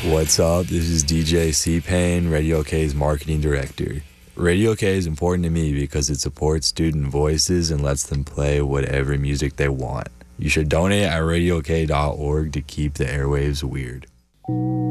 What's up? This is DJ C-Pain, Radio K's marketing director. Radio K is important to me because it supports student voices and lets them play whatever music they want. You should donate at radiok.org to keep the airwaves weird.